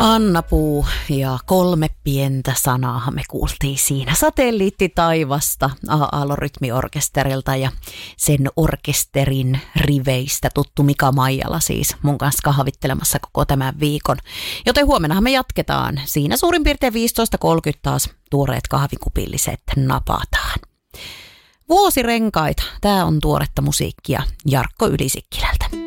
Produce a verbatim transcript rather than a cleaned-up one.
Anna Puu ja kolme pientä sanaa me kuultiin siinä Satelliitti taivasta A-Aalo-rytmiorkesterilta ja sen orkesterin riveistä tuttu Mika Maijala siis mun kanssa kahvittelemassa koko tämän viikon. Joten huomennahan me jatketaan. Siinä suurin piirtein viisitoista kolmekymmentä taas tuoreet kahvikupilliset napataan. Vuosirenkaita. Tää on tuoretta musiikkia Jarkko Ylisikkilältä.